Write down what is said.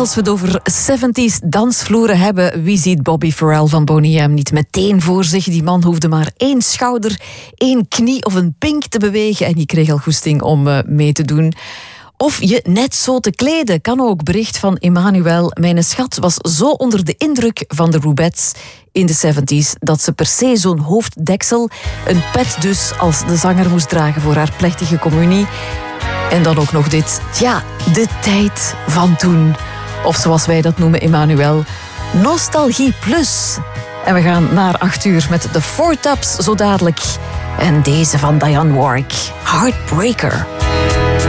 Als we het over 70s dansvloeren hebben, wie ziet Bobby Farrell van Boney M niet meteen voor zich? Die man hoefde maar 1 schouder, 1 knie of een pink te bewegen en je kreeg al goesting om mee te doen. Of je net zo te kleden, kan ook. Bericht van Emmanuel. Mijn schat was zo onder de indruk van de Roubettes in de 70s dat ze per se zo'n hoofddeksel, een pet dus, als de zanger moest dragen voor haar plechtige communie. En dan ook nog dit. Tja, de tijd van toen. Of zoals wij dat noemen, Emmanuel, Nostalgie Plus. En we gaan naar 8 uur met de Four Tops zo dadelijk. En deze van Dionne Warwick, Heartbreaker.